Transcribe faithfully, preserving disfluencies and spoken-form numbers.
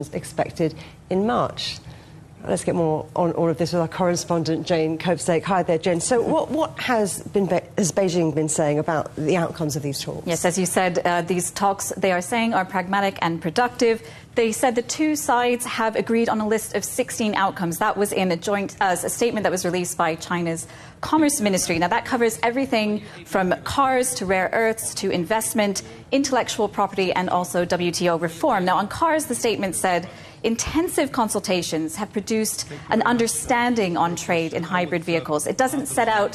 expected in March. Let's get more on all of this with our correspondent Jane Copestake. Hi there, Jane. So what, what has, been, has Beijing been saying about the outcomes of these talks? Yes, as you said, uh, these talks, they are saying, are pragmatic and productive. They said the two sides have agreed on a list of sixteen outcomes. That was in a joint uh, a statement that was released by China's Commerce Ministry. Now, that covers everything from cars to rare earths to investment, intellectual property, and also W T O reform. Now, on cars, the statement said intensive consultations have produced an understanding on trade in hybrid vehicles. It doesn't set out